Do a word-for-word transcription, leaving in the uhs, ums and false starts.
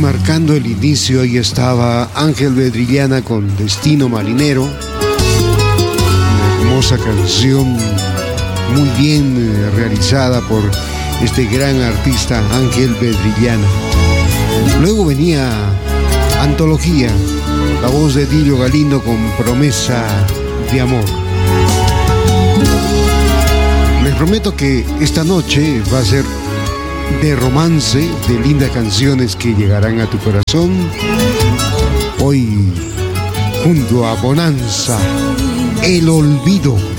marcando el inicio, ahí estaba Ángel Bedrillana con Destino Marinero, una hermosa canción muy bien eh, realizada por este gran artista Ángel Bedrillana. Luego venía Antología, la voz de Dilio Galindo con Promesa de Amor. Les prometo que esta noche va a ser de romance, de lindas canciones que llegarán a tu corazón. Hoy, junto a Bonanza, El Olvido.